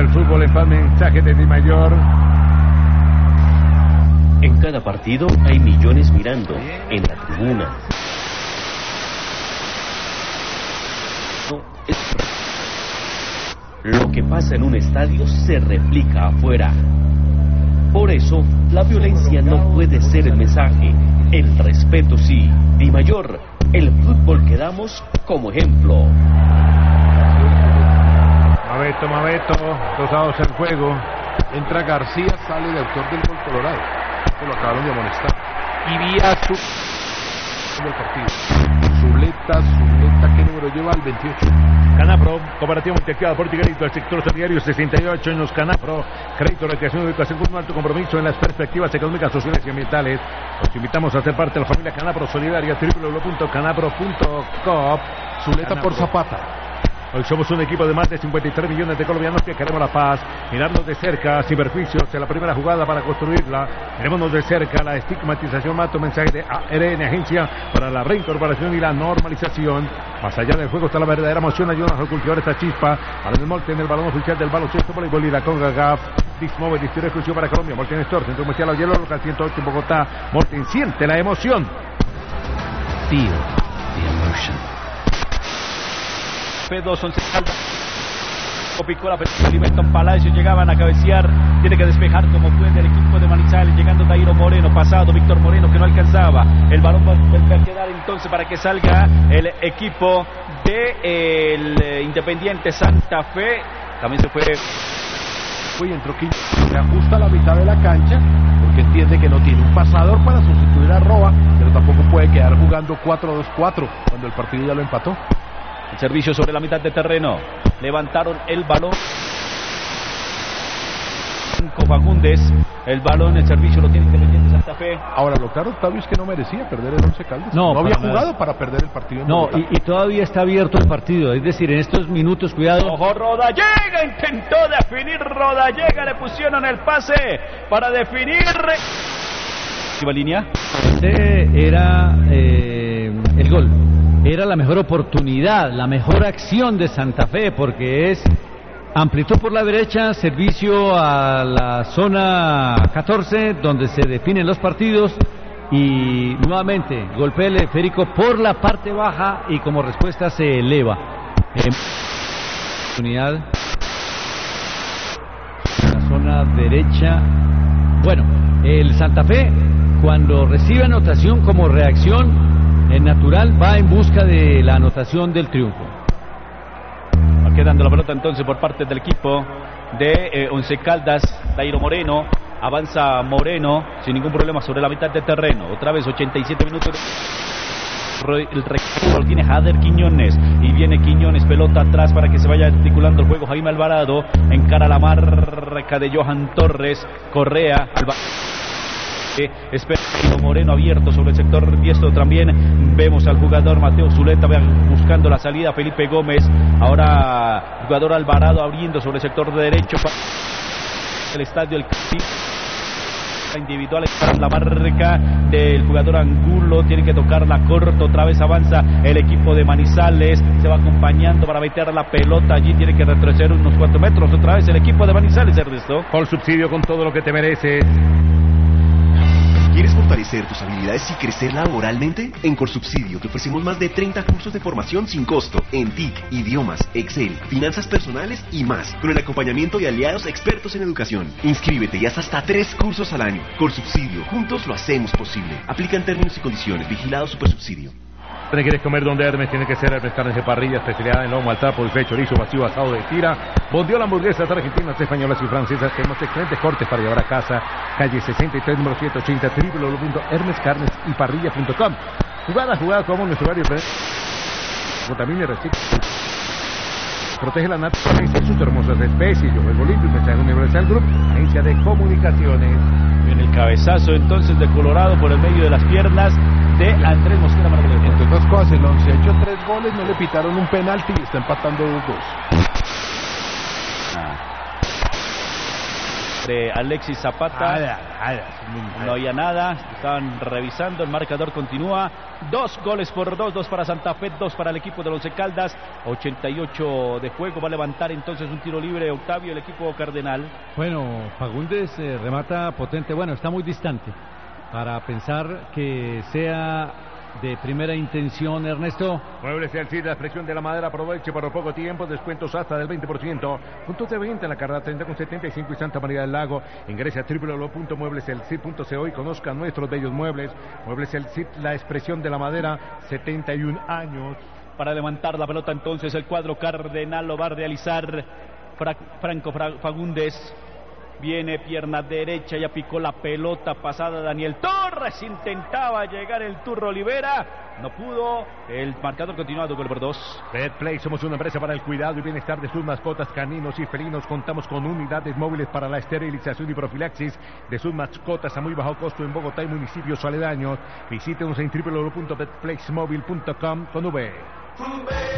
el fútbol en paz, mensaje de Di Mayor. En cada partido hay millones mirando en la tribuna. Lo que pasa en un estadio se replica afuera. Por eso, la violencia no puede ser el mensaje. El respeto sí. Di Mayor, el fútbol que damos como ejemplo. Mabeto, 2-2 el juego. Entra García, sale de autor del gol Colorado. Esto lo acabaron de amonestar. Y vía del partido. Zuleta, ¿qué número lleva? El 28. Canapro, cooperativa multiactiva por Tiguerito, el sector solidario 68 años. Canapro, crédito, recreación y educación con un alto compromiso en las perspectivas económicas, sociales y ambientales. Los invitamos a ser parte de la familia Canapro Solidaria, www.canapro.coop. Zuleta por Zapata. Hoy somos un equipo de más de 53 millones de colombianos que queremos la paz, mirarnos de cerca, sin perjuicios, en la primera jugada para construirla. Mirémonos de cerca la estigmatización, mato mensaje de ARN, Agencia para la Reincorporación y la Normalización. Más allá del juego está la verdadera emoción, ayuda a cultivar esta chispa. Para el Molten, el balón oficial del baloncesto, voleibol y la CONCACAF. Dismove, distribuidor exclusivo para Colombia. Molten Store, Centro Comercial Hielo, local 108 en Bogotá. Molten, siente la emoción. Feel the emotion. P2, 11 Caldas. Picó la pelota, Liverton Palacios, llegaban a cabecear, tiene que despejar como puede el equipo de Manizales, llegando Dairo Moreno, pasado Víctor Moreno que no alcanzaba, el balón va a quedar entonces para que salga el equipo de el Independiente Santa Fe, también se fue. Uy, entró Quillo, se ajusta a la mitad de la cancha, porque entiende que no tiene un pasador para sustituir a Roa, pero tampoco puede quedar jugando 4-2-4, cuando el partido ya lo empató. El servicio sobre la mitad de terreno. Levantaron el balón. Fagundes. El balón, el servicio lo tiene Independiente Santa Fe. Ahora, lo claro, Octavio, es que no merecía perder el 11 Caldas. No había para jugado nada para perder el partido. No, y todavía está abierto el partido. Es decir, en estos minutos, cuidado. Ojo, Rodallega, intentó definir Rodallega, le pusieron el pase para definir. ¿Qué línea? Este era el gol. Era la mejor oportunidad, la mejor acción de Santa Fe, porque es amplitud por la derecha, servicio a la zona 14, donde se definen los partidos, y nuevamente golpea el esférico por la parte baja y como respuesta se eleva. Oportunidad en la zona derecha. Bueno, el Santa Fe, cuando recibe anotación como reacción, el natural va en busca de la anotación del triunfo. Va quedando la pelota entonces por parte del equipo de Once Caldas. Dairo Moreno, avanza Moreno sin ningún problema sobre la mitad de terreno. Otra vez 87 minutos. El recurso lo tiene Jader Quiñones y viene Quiñones, pelota atrás para que se vaya articulando el juego. Jaime Alvarado encara la marca de Johan Torres. Correa espera Moreno abierto sobre el sector diestro. También vemos al jugador Mateo Zuleta buscando la salida. Felipe Gómez, ahora jugador Alvarado abriendo sobre el sector derecho el estadio El individual para la marca del jugador Angulo, tiene que tocarla corto, otra vez avanza el equipo de Manizales, se va acompañando para meter la pelota allí, tiene que retroceder unos 4 metros, otra vez el equipo de Manizales, Ernesto. Por subsidio con todo lo que te mereces. ¿Quieres fortalecer tus habilidades y crecer laboralmente? En Corsubsidio te ofrecemos más de 30 cursos de formación sin costo en TIC, idiomas, Excel, finanzas personales y más, con el acompañamiento de aliados expertos en educación. Inscríbete y haz hasta 3 cursos al año. Corsubsidio, juntos lo hacemos posible. Aplican términos y condiciones. Vigilado Supersubsidio. ¿Te quieres comer donde Hermes? Tiene que ser Hermes Carnes de Parrilla, especialidad en lomo, al trapo, bife, chorizo, vacío, asado de tira, bondiola, hamburguesas argentinas, españolas y francesas. Tenemos excelentes cortes para llevar a casa. Calle 63, número 180, www.hermescarnesyparrilla.com. Jugada como nuestro horario. Contamina y recicla. Protege la naturaleza y sus hermosas especies. Yo juego limpio, mensaje Universal Group, agencia de comunicaciones. En el cabezazo entonces de Colorado por el medio de las piernas de Andrés Mosquera Marmolejo. Entre otras cosas, el 11 ha hecho 3 goles, no le pitaron un penalti y está empatando 2-2. entre Alexis Zapata. No había nada, estaban revisando, el marcador continúa. 2 goles por 2 para Santa Fe, 2 para el equipo de Once Caldas. 88 de juego, va a levantar entonces un tiro libre Octavio, el equipo cardenal. Bueno, Fagundes remata potente, bueno, está muy distante para pensar que sea de primera intención, Ernesto. Muebles el CID, la expresión de la madera, aproveche por poco tiempo, descuentos hasta del 20%. Puntos de venta en la carrera 30 con 75 y Santa María del Lago. Ingrese a www.muebleselcid.co y conozca nuestros bellos muebles. Muebles el CID, la expresión de la madera, 71 años. Para levantar la pelota entonces el cuadro cardenal lo va a realizar Franco Fagundes. Viene pierna derecha, ya picó la pelota pasada Daniel Torres, intentaba llegar el Turro Olivera, no pudo, el marcador continuado con el 2. Betplay, somos una empresa para el cuidado y bienestar de sus mascotas caninos y felinos. Contamos con unidades móviles para la esterilización y profilaxis de sus mascotas a muy bajo costo en Bogotá y municipios aledaños. Visítenos en www.betplaysmobile.com con V.